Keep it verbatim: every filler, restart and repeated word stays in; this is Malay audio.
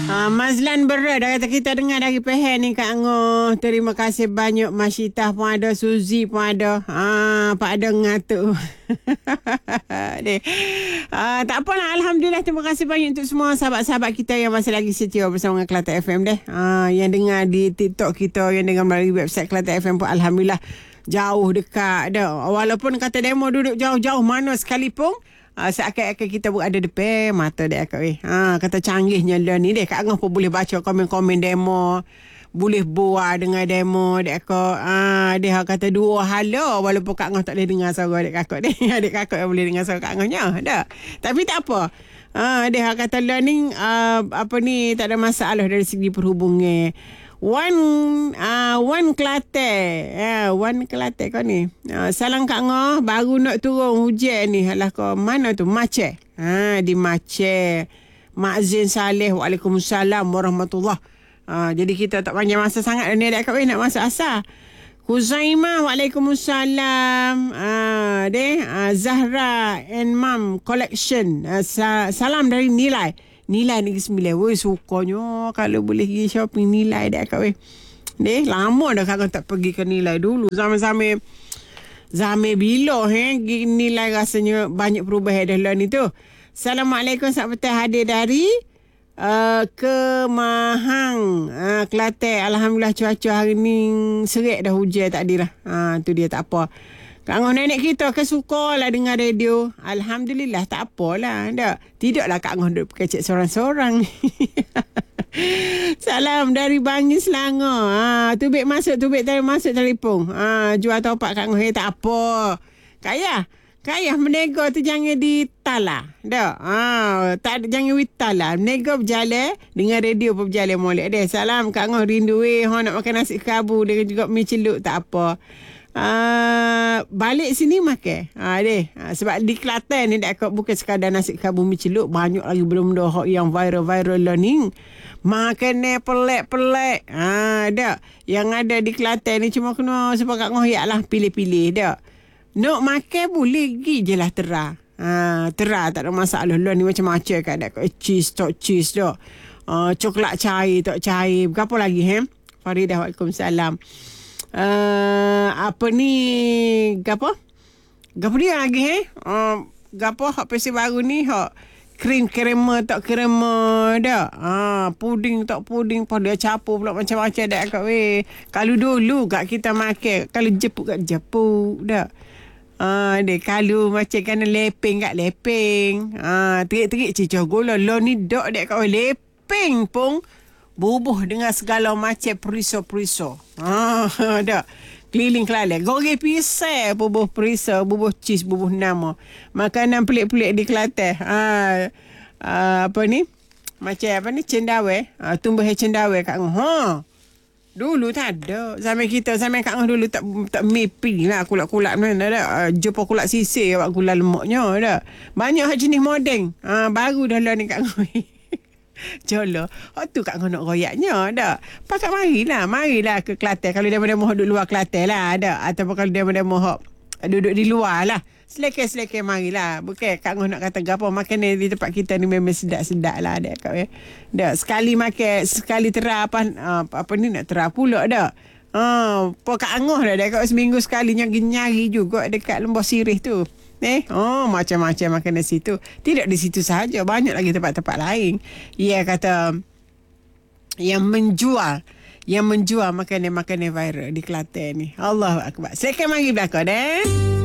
Uh, Mazlan Bera dah kata kita dengar dari Pehen ni Kak Angah. Terima kasih banyak. Masyitah pun ada, Suzy pun ada. Ah, Pak Ada ngatuk. uh, tak apalah, Alhamdulillah. Terima kasih banyak untuk semua sahabat-sahabat kita yang masih lagi setia bersama dengan Kelantan F M deh. Uh, yang dengar di TikTok kita, yang dengar melalui website Kelantan F M pun Alhamdulillah jauh dekat dah. Walaupun kata demo duduk jauh-jauh mana sekalipun, Uh, seakan-akan kita berada depan mata dia Kak weh. Ha, kata canggihnya lah ni deh. Kak Angah pun boleh baca komen-komen demo. Boleh buat dengan demo dek Kak. Ha, dia kata dua hala walaupun Kak Angah tak boleh dengar suara adik kakak dia. Adik kakak yang boleh dengar suara Kak Angahnya. Dah. Tapi tak apa. Ha, dia kata learning uh, apa ni tak ada masalah dari segi perhubungan. One uh, One Kelantan uh, One Kelantan kau ni uh, salam Kak Ngah. Baru nak turun hujan ni. Alah kau mana tu Maceh ha, di Maceh. Mak Zain Saleh, Waalaikumsalam warahmatullahi. uh, Jadi kita tak panjang masa sangat ni adik Kak nak masuk asar. Huzaimah, Waalaikumsalam. uh, Deh uh, Zahra and Mom Collection. uh, sa- Salam dari Nilai Nilai Negeri Sembilan. Woi, sukanya kalau boleh pergi shopping Nilai dah Kak weh. Deh, lama dah Kak tak pergi ke Nilai dulu. Zaman-zaman zaman bila he pergi Nilai rasanya banyak perubahan dah lah ni tu. Assalamualaikum, selamat petang, hadir dari uh, Kemahang, uh, Kelantan. Alhamdulillah cuaca hari ni serik dah, hujan tak ada lah. Ha, tu dia, tak apa. Kak Angah nenek kita ke suka lah dengar radio. Alhamdulillah, tak apalah. Tak. Tidaklah Kak Angah duduk kecek seorang-seorang. Salam dari Bangis Selangor. Ha, tubik masuk, tubik tadi masuk telefon. Ha, jual topak Kak Angah. Eh, tak apa. Kaya. Kaya menego tu jangan ditala. Tak. Ha, tak jangan ditala. Menego berjalan dengan radio pun berjalan molek deh. Salam Kak Angah, rindu eh. Ha, nak makan nasi kabu dengan juga mi celuk, tak apa. Uh, balik sini makan. Ha, deh. Ha, sebab di Kelantan ni dak bukan sekadar nasi kabu mi celup, banyak lagi benda-benda yang viral-viral learning. Makan pelak-pelak. Ha, dak. Yang ada di Kelantan ni cuma kena sebab Kak Ngoh lah pilih-pilih dak. Nak makan boleh pergi je lah Tera. Ha, Tera tak ada masalah. Learn ni macam-macam kat dak. Cheese tak cheese dak. Uh, coklat cair tak cair. Berapa lagi he? Faridah, Waalaikumsalam. Uh, apa ni gapo gapo dia lagi eh uh, gapo hak pesi baru ni hak krim krema tak krema dah. Ah, puding tak puding pun dia capur pula macam-macam dak Kak weh. Kalau dulu kat kita makan kalau jepuk kat jepuk dah. Ah, dek kalau macam kena lepeng kat lepeng. Ah, terik-terik cicah gula lo ni dak dak Kak weh, lepeng pun bubuh dengan segala macam periso-periso. Ah, dak. Keliling Kelantan. Goreng pisang, bubuh periso, bubuh cheese, bubuh nama. Makanan pelik-pelik di Kelantan. Ah, ah, apa ni? Macam apa ni? Cendawe. Ah, tumbuh cendawe Kak Ngah. Ha. Dulu tak ada. Zaman kita, zaman Kak Ngah dulu tak tak mipi lah kulak-kulak mana dah. Ah, jumpa kulak sisir awak gula lemaknya dah. Banyak jenis moden. Ah, baru dah lah ni Kak Ngah. Jolo. Oh tu Kak Ngah nak royaknya dah. Pakat marilah, marilah ke Kelantan. Kalau dia demo duduk luar Kelantan lah dah. Ataupun kalau dia demo duduk di luar lah. Selekeh-selekeh marilah. Bukan Kak Ngah nak kata gapo makan di tempat kita ni memang sedap-sedap lah dah Kak eh. Dah sekali makan, sekali tera apa apa ni nak tera pula dah. Ah, po Kak Ngah dah dekat seminggu sekali nyari-nyari juga dekat Lembah Sirih tu. Eh, oh macam-macam makan di situ. Tidak di situ sahaja, banyak lagi tempat-tempat lain. Ia kata yang menjual, yang menjual makanan-makanan viral di Kelantan ni. Allahu akbar. Silakan mari belakang eh.